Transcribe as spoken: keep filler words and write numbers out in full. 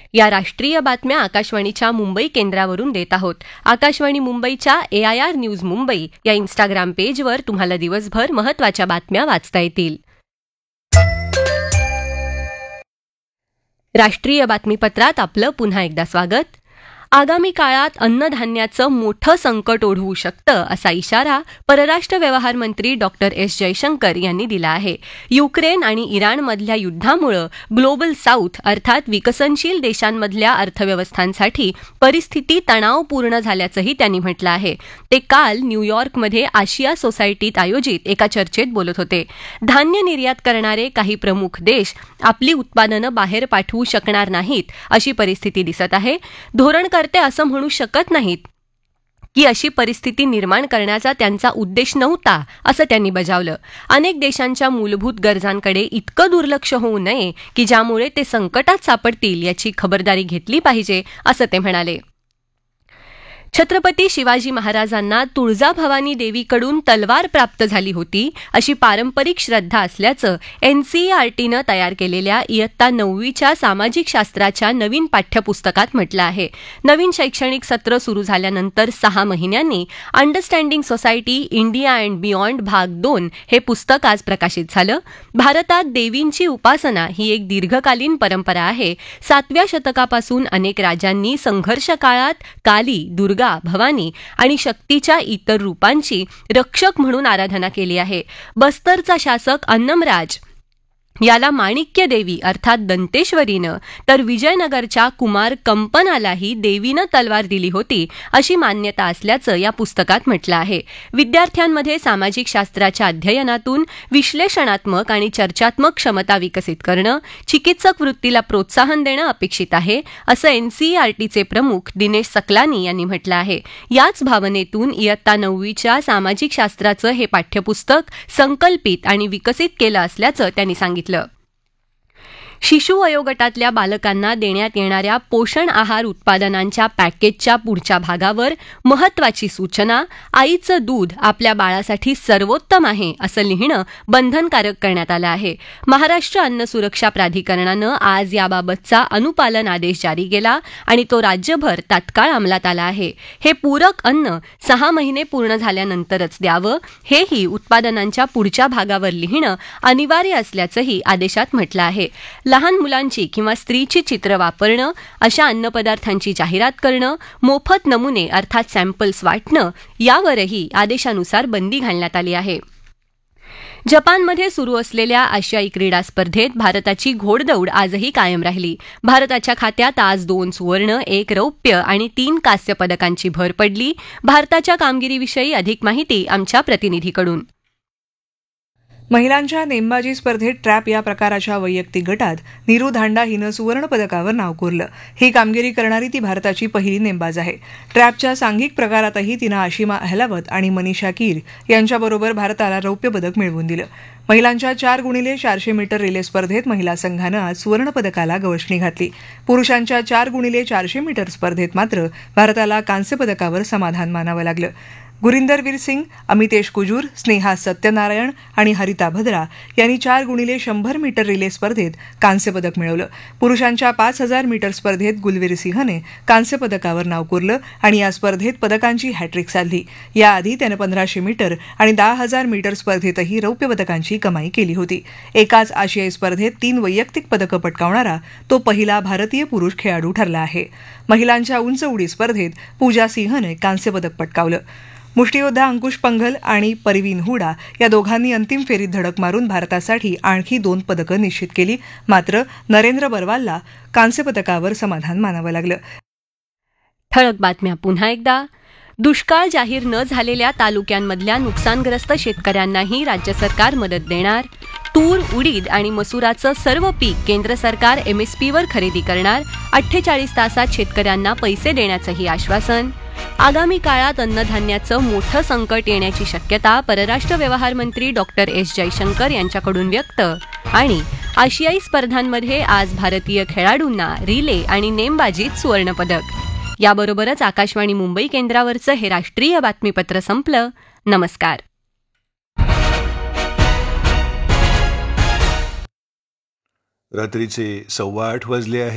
या राष्ट्रीय बातम्या आकाशवाणीच्या मुंबई केंद्रावरून देत आहोत. आकाशवाणी मुंबईच्या ए आय आर न्यूज मुंबई या इन्स्टाग्राम पेजवर तुम्हाला दिवसभर महत्त्वाच्या बातम्या वाचता येतील. राष्ट्रीय बातमीपत्रात आपलं पुन्हा एकदा स्वागत. आगामी काळात अन्नधान्याचं मोठं संकट ओढवू शकतं असा इशारा परराष्ट्र व्यवहार मंत्री डॉक्टर एस जयशंकर यांनी दिला आहे. युक्रेन आणि इराणमधल्या युद्धामुळे ग्लोबल साऊथ अर्थात विकसनशील देशांमधल्या अर्थव्यवस्थांसाठी परिस्थिती तणावपूर्ण झाल्याचंही त्यांनी म्हटलं आहे. ते काल न्यूयॉर्कमध्ये आशिया सोसायटीत आयोजित एका चर्चेत बोलत होते. धान्य निर्यात करणारे काही प्रमुख देश आपली उत्पादनं बाहेर पाठवू शकणार नाहीत अशी परिस्थिती दिसत आहे. धोरण ते असं म्हणू शकत नाहीत की अशी परिस्थिती निर्माण करण्याचा त्यांचा उद्देश नव्हता असं त्यांनी बजावलं. अनेक देशांच्या मूलभूत गरजांकडे इतकं दुर्लक्ष होऊ नये की ज्यामुळे ते संकटात सापडतील याची खबरदारी घेतली पाहिजे असं ते म्हणाले. छत्रपती शिवाजी महाराजांना तुळजाभवानी देवीकडून तलवार प्राप्त झाली होती अशी पारंपरिक श्रद्धा असल्याचं एनसीईआरटीनं तयार केलेल्या इयत्ता नववीच्या सामाजिक शास्त्राच्या नवीन पाठ्यपुस्तकात म्हटलं आहे. नवीन शैक्षणिक सत्र सुरू झाल्यानंतर सहा महिन्यांनी understanding society India and beyond भाग दोन हे पुस्तक आज प्रकाशित झालं. भारतात देवींची उपासना ही एक दीर्घकालीन परंपरा आहे. सातव्या शतकापासून अनेक राजांनी संघर्ष काळात काली, दुर्गा, भवानी आणि शक्तीच्या इतर रूपांची रक्षक म्हणून आराधना केली आहे. बस्तरचा शासक अन्नमराज याला माणिक्य देवी अर्थात दंतेश्वरीनं तर विजयनगरच्या कुमार कंपनालाही देवीनं तलवार दिली होती अशी मान्यता असल्याचं या पुस्तकात म्हटलं आहे. विद्यार्थ्यांमध्ये सामाजिक शास्त्राच्या अध्ययनातून विश्लेषणात्मक आणि चर्चात्मक क्षमता विकसित करणं, चिकित्सक वृत्तीला प्रोत्साहन देणं अपेक्षित आहे असं एनसीईआरटीचे प्रमुख दिनेश सकलानी यांनी म्हटलं आहे. याच भावनेतून इयत्ता नववीच्या सामाजिक शास्त्राचं हे पाठ्यपुस्तक संकल्पित आणि विकसित केलं असल्याचं त्यांनी सांगितलं. शिशु वयोगटातल्या बालकांना देण्यात येणाऱ्या पोषण आहार उत्पादनांच्या पॅकेजच्या पुढच्या भागावर महत्त्वाची सूचना, आईचं दूध आपल्या बाळासाठी सर्वोत्तम आहे असं लिहिणं बंधनकारक करण्यात आलं आहे. महाराष्ट्र अन्न सुरक्षा प्राधिकरणानं आज याबाबतचा अनुपालन आदेश जारी केला आणि तो राज्यभर तात्काळ अंमलात आला आहे. हे पूरक अन्न सहा महिने पूर्ण झाल्यानंतरच द्यावं, हेही उत्पादनांच्या पुढच्या भागावर लिहिणं अनिवार्य असल्याचंही आदेशात म्हटलं आहे. लहान मुलांची किंवा स्त्रीची चित्र वापरणं, अशा अन्नपदार्थांची जाहिरात करणं, मोफत नमुने अर्थात सॅम्पल्स वाटणं यावरही आदेशानुसार बंदी घालण्यात आली आहे. जपानमध्ये सुरू असलेल्या आशियाई क्रीडा स्पर्धेत भारताची घोडदौड आजही कायम राहिली. भारताच्या खात्यात आज दोन सुवर्ण, एक रौप्य आणि तीन कांस्य पदकांची भर पडली. भारताच्या कामगिरीविषयी अधिक माहिती आमच्या प्रतिनिधीकडून. महिलांच्या नेमबाजी स्पर्धेत ट्रॅप या प्रकाराच्या वैयक्तिक गटात नीरू धांडा हिनं सुवर्णपदकावर नाव कोरलं. ही कामगिरी करणारी ती भारताची पहिली नेमबाज आहे. ट्रॅपच्या सांघिक प्रकारातही तिनं आशिमा अहलावत आणि मनीषा कीर यांच्याबरोबर भारताला रौप्य पदक मिळवून दिलं. महिलांच्या चार गुणिले चारशे मीटर रिले स्पर्धेत महिला संघानं आज सुवर्णपदकाला गवसणी घातली. पुरुषांच्या चार गुणिले चारशे मीटर स्पर्धेत मात्र भारताला कांस्य पदकावर समाधान मानावं लागलं. गुरिंदरवीर सिंग, अमितेश कुजूर, स्नेहा सत्यनारायण आणि हरिता भद्रा यांनी चार गुणिले शंभर मीटर रिले स्पर्धेत कांस्य पदक मिळवलं. पुरुषांच्या पाच हजार मीटर स्पर्धेत गुलवीर सिंहने कांस्य पदकावर नाव कोरलं आणि या स्पर्धेत पदकांची हॅट्रिक साधली. याआधी त्यानं पंधराशे मीटर आणि दहा हजार मीटर स्पर्धेतही रौप्य पदकांची कमाई केली होती. एकाच आशियाई स्पर्धेत तीन वैयक्तिक पदकं पटकावणारा तो पहिला भारतीय पुरुष खेळाडू ठरला आहे. महिलांच्या उंच उडी स्पर्धेत पूजा सिंहने कांस्य पदक पटकावलं. मुष्टियोद्धा अंकुश पंघल आणि परवीन हुडा या दोघांनी अंतिम फेरीत धडक मारून भारतासाठी आणखी दोन पदकं निश्चित केली. मात्र नरेंद्र बरवालला कांस्य पदकावर समाधान मानावं लागलं. ठळक बातम्या पुन्हा एकदा. दुष्काळ जाहीर न झालेल्या तालुक्यांमधल्या नुकसानग्रस्त शेतकऱ्यांनाही राज्य सरकार मदत देणार. तूर, उडीद आणि मसुराचं सर्व पीक केंद्र सरकार एमएसपीवर खरेदी करणार. अठ्ठेचाळीस तासात शेतकऱ्यांना पैसे देण्याचंही आश्वासन. आगामी काळात अन्नधान्याचं मोठं संकट येण्याची शक्यता परराष्ट्र व्यवहार मंत्री डॉक्टर एस जयशंकर यांच्याकडून व्यक्त. आणि आशियाई स्पर्धांमध्ये आज भारतीय खेळाडूंना रिले आणि नेमबाजीत सुवर्णपदक. याबरोबरच आकाशवाणी मुंबई केंद्रावरचं हे राष्ट्रीय बातमीपत्र संपलं. नमस्कार. रात्रीचे सव्वा आठ वाजले आहेत.